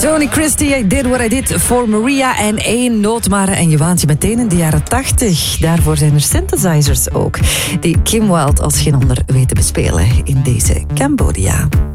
Tony Christie, I Did What I Did for Maria. En één nootmare en je waant je meteen in de jaren 80. Daarvoor zijn er synthesizers ook, die Kim Wilde als geen ander weet te bespelen in deze Cambodia.